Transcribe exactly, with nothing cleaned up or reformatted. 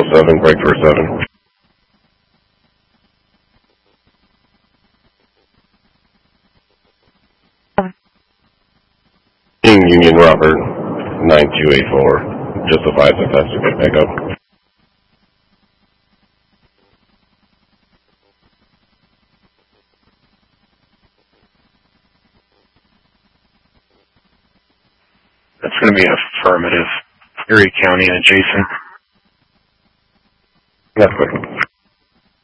seven, break for seven. Union Robert, nine two eight four. Just advise if that's a good pickup. That's going to be affirmative. Erie County adjacent. That's good.